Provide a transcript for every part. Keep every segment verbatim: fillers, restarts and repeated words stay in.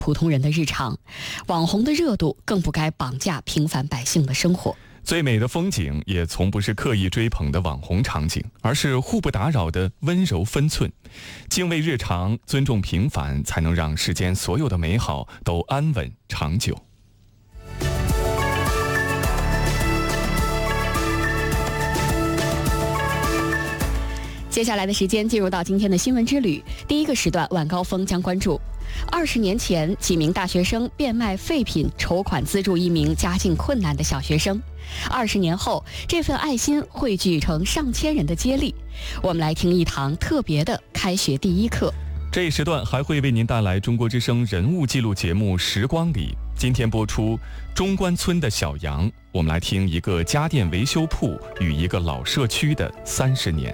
普通人的日常，网红的热度更不该绑架平凡百姓的生活。 最美的风景也从不是刻意追捧的网红场景，而是互不打扰的温柔分寸。敬畏日常，尊重平凡，才能让世间所有的美好都安稳长久。 接下来的时间进入到今天的新闻之旅。第一个时段，晚高峰将关注二十年前几名大学生变卖废品筹款资助一名家境困难的小学生。二十年后，这份爱心汇聚成上千人的接力。我们来听一堂特别的开学第一课。 这一时段还会为您带来中国之声人物纪录节目《时光里》。今天播出中关村的小杨，我们来听一个家电维修铺与一个老社区的三十年。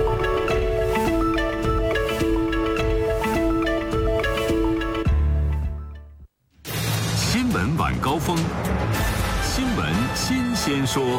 新闻晚高峰，新闻新鲜说。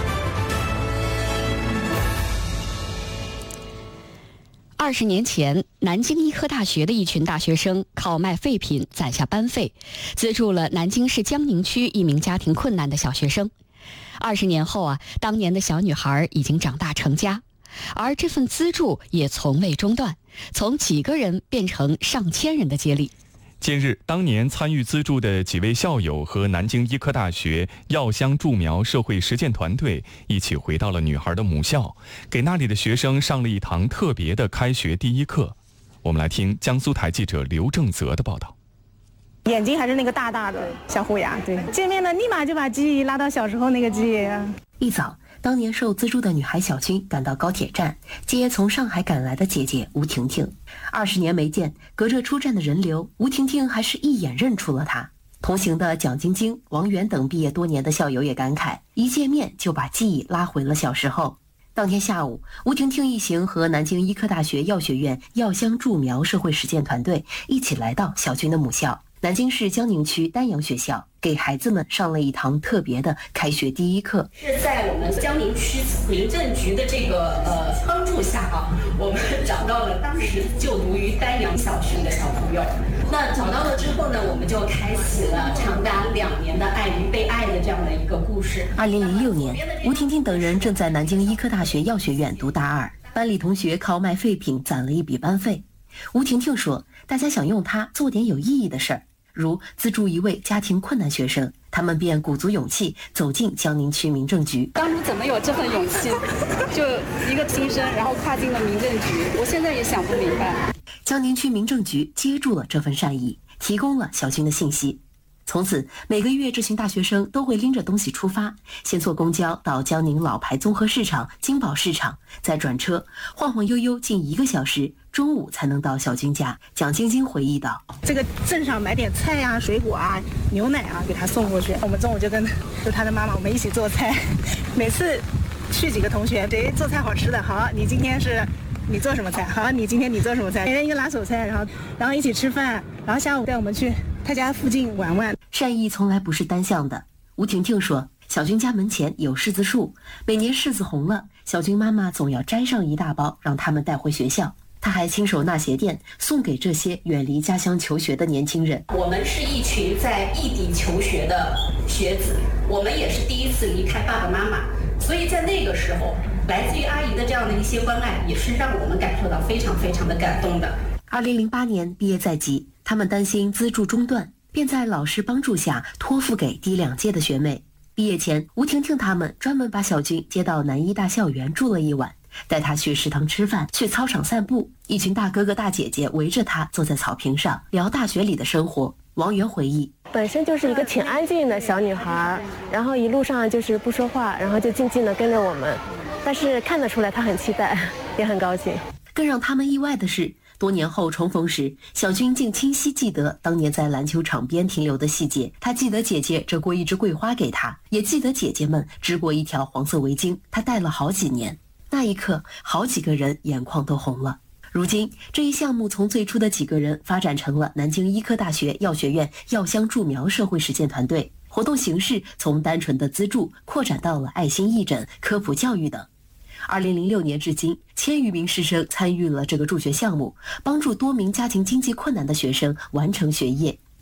二十年前，南京医科大学的一群大学生靠卖废品攒下班费，资助了南京市江宁区一名家庭困难的小学生。二十年后啊，当年的小女孩已经长大成家，而这份资助也从未中断，从几个人变成上千人的接力。 近日，当年参与资助的几位校友和南京医科大学药香助苗社会实践团队一起回到了女孩的母校，给那里的学生上了一堂特别的开学第一课。我们来听江苏台记者刘正泽的报道。 眼睛还是那个大大的小虎牙，对，见面了立马就把记忆拉到小时候那个记忆。 一早，当年受资助的女孩小军赶到高铁站，接从上海赶来的姐姐吴婷婷。二十年没见，隔着出站的人流，吴婷婷还是一眼认出了她。同行的蒋晶晶、王源等毕业多年的校友也感慨，一见面就把记忆拉回了小时候。当天下午，吴婷婷一行和南京医科大学药学院药香助苗社会实践团队一起来到小军的母校南京市江宁区丹阳学校，给孩子们上了一堂特别的开学第一课。 是在我们江宁区民政局的这个呃帮助下啊，我们找到了当时就读于丹阳小学的小朋友。那找到了之后呢，我们就开启了长达两年的爱与被爱的这样的一个故事。 二零零六年，吴婷婷等人正在南京医科大学药学院读大二，班里同学靠卖废品攒了一笔班费。吴婷婷说，大家想用它做点有意义的事儿，如资助一位家庭困难学生，他们便鼓足勇气走进江宁区民政局。 当初怎么有这份勇气，就一个新生，然后跨进了民政局，我现在也想不明白。 江宁区民政局接住了这份善意，提供了小军的信息。从此，每个月这群大学生都会拎着东西出发，先坐公交到江宁老牌综合市场、金宝市场，再转车，晃晃悠悠近一个小时，中午才能到小军家。蒋晶晶回忆道：“ 这个镇上买点菜啊、水果啊、牛奶啊，给他送过去。我们中午就跟就他的妈妈我们一起做菜，每次去几个同学，谁做菜好吃的，好，你今天是。”你做什么菜？好，你今天你做什么菜？每人一个拿手菜，然后然后一起吃饭，然后下午带我们去他家附近玩玩。 善意从来不是单向的。吴婷婷说，小军家门前有柿子树，每年柿子红了，小军妈妈总要摘上一大包，让他们带回学校。他还亲手纳鞋垫送给这些远离家乡求学的年轻人。 我们是一群在异地求学的学子，我们也是第一次离开爸爸妈妈，所以在那个时候，来自于阿姨的这样的一些关爱，也是让我们感受到非常非常的感动的。 二零零八年毕业在即，他们担心资助中断，便在老师帮助下托付给低两届的学妹。毕业前，吴婷婷他们专门把小军接到南医大校园住了一晚，带他去食堂吃饭，去操场散步。一群大哥哥大姐姐围着他坐在草坪上聊大学里的生活。王源回忆， 本身就是一个挺安静的小女孩，然后一路上就是不说话，然后就静静地跟着我们，但是看得出来她很期待，也很高兴。 更让他们意外的是，多年后重逢时，小军竟清晰记得当年在篮球场边停留的细节。他记得姐姐折过一枝桂花给他，也记得姐姐们织过一条黄色围巾，他戴了好几年。那一刻，好几个人眼眶都红了。如今，这一项目从最初的几个人发展成了南京医科大学药学院药香助苗社会实践团队，活动形式从单纯的资助扩展到了爱心义诊、科普教育等。二零零六年至今，千余名师生参与了这个助学项目，帮助多名家庭经济困难的学生完成学业。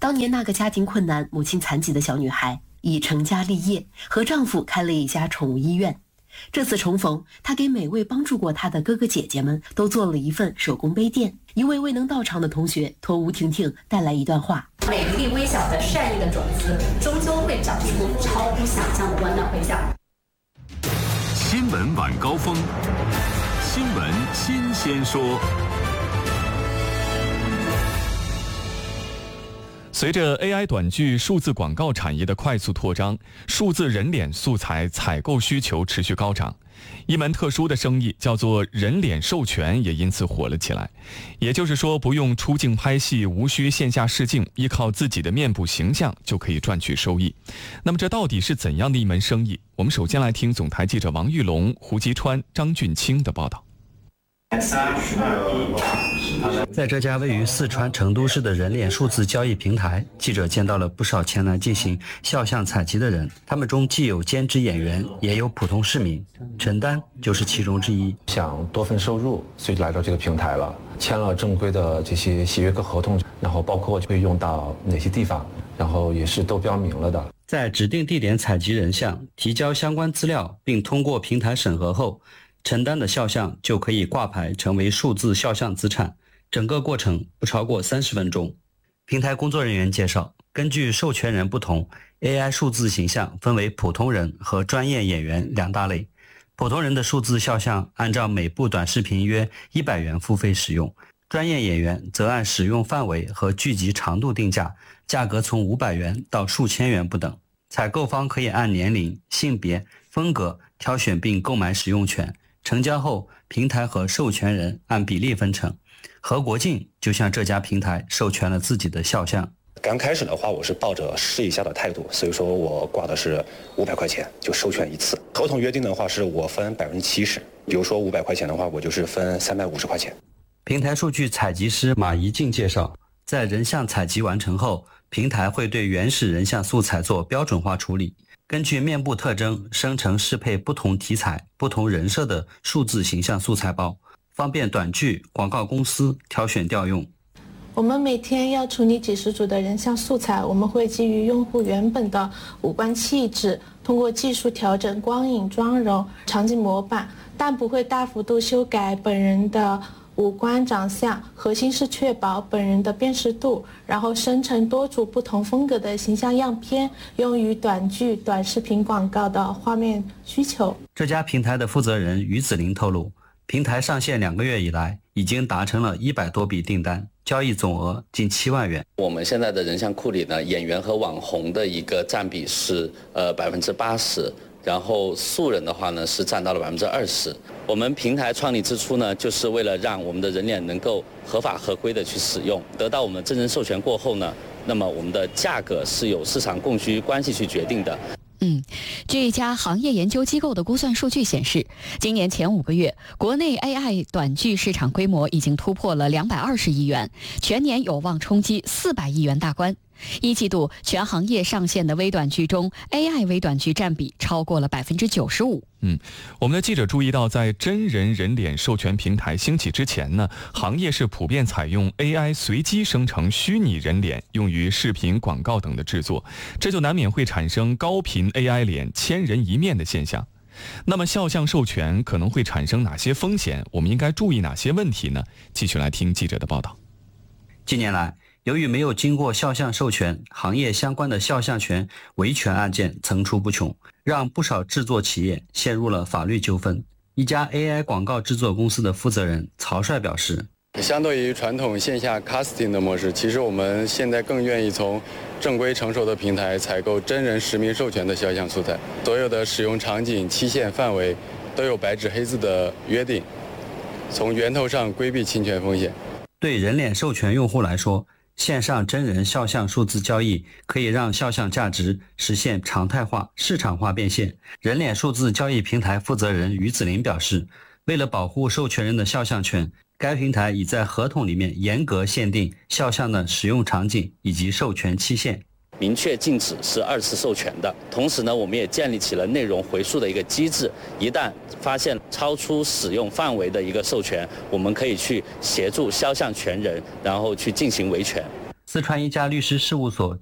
当年那个家庭困难、母亲残疾的小女孩，已成家立业，和丈夫开了一家宠物医院。这次重逢，她给每位帮助过她的哥哥姐姐们都做了一份手工杯垫。一位未能到场的同学托吴婷婷带来一段话： 每一粒微小的善意的种子，终究会长出超乎想象的温暖回响。 新闻晚高峰，新闻新鲜说。 随着 A I 短剧、数字广告产业的快速扩张，数字人脸素材采购需求持续高涨。一门特殊的生意叫做人脸授权，也因此火了起来。也就是说，不用出镜拍戏，无需线下试镜，依靠自己的面部形象就可以赚取收益。那么这到底是怎样的一门生意？我们首先来听总台记者王玉龙、胡吉川、张俊清的报道。 在这家位于四川成都市的人脸数字交易平台，记者见到了不少前来进行肖像采集的人，他们中既有兼职演员，也有普通市民。陈丹就是其中之一。 想多份收入，所以来到这个平台了，签了正规的这些协约和合同，然后包括会用到哪些地方，然后也是都标明了的。 在指定地点采集人像，提交相关资料，并通过平台审核后，陈丹的肖像就可以挂牌成为数字肖像资产，整个过程不超过三十分钟。平台工作人员介绍，根据授权人不同 ，A I 数字形象分为普通人和专业演员两大类。普通人的数字肖像按照每部短视频约一百元付费使用，专业演员则按使用范围和剧集长度定价，价格从五百元到数千元不等。采购方可以按年龄、性别、风格挑选并购买使用权。成交后，平台和授权人按比例分成。何国进就向这家平台授权了自己的肖像。 刚开始的话，我是抱着试一下的态度，所以说我挂的是五百块钱就授权一次。合同约定的话是我分百分之七十，比如说五百块钱的话，我就是分三百五十块钱。 平台数据采集师马怡静介绍，在人像采集完成后，平台会对原始人像素材做标准化处理。根据面部特征生成适配不同题材、不同人设的数字形象素材包，方便短剧、广告公司挑选调用。 我们每天要处理几十组的人像素材，我们会基于用户原本的五官气质，通过技术调整光影、妆容、场景模板，但不会大幅度修改本人的五官长相，核心是确保本人的辨识度，然后生成多组不同风格的形象样片，用于短剧、短视频广告的画面需求。 这家平台的负责人于子林透露，平台上线两个月以来，已经达成了一百多笔订单，交易总额近七万元。 我们现在的人像库里呢，演员和网红的一个占比是呃百分之八十。然后素人的话呢是占到了百分之二十。我们平台创立之初呢，就是为了让我们的人脸能够合法合规的去使用。得到我们真人授权过后呢，那么我们的价格是由市场供需关系去决定的。 嗯，据一家行业研究机构的估算数据显示，今年前五个月，国内 A I 短剧市场规模已经突破了两百二十亿元，全年有望冲击四百亿元大关。一季度全行业上线的微短剧中 ，A I 微短剧占比超过了百分之九十五。 嗯，我们的记者注意到，在真人人脸授权平台兴起之前呢，行业是普遍采用 A I 随机生成虚拟人脸，用于视频、广告等的制作，这就难免会产生高频 A I 脸千人一面的现象。那么肖像授权可能会产生哪些风险？我们应该注意哪些问题呢？继续来听记者的报道。 近年来，由于没有经过肖像授权，行业相关的肖像权维权案件层出不穷，让不少制作企业陷入了法律纠纷。一家 A I 广告制作公司的负责人曹帅表示， 相对于传统线下 casting 的模式，其实我们现在更愿意从正规成熟的平台采购真人实名授权的肖像素材，所有的使用场景、期限、范围都有白纸黑字的约定，从源头上规避侵权风险。 对人脸授权用户来说，线上真人肖像数字交易可以让肖像价值实现常态化、市场化变现。人脸数字交易平台负责人于子林表示，为了保护授权人的肖像权，该平台已在合同里面严格限定肖像的使用场景以及授权期限， 明确禁止是二次授权的。同时呢，我们也建立起了内容回溯的一个机制，一旦发现超出使用范围的一个授权，我们可以去协助肖像权人，然后去进行维权。 四川一家律师事务所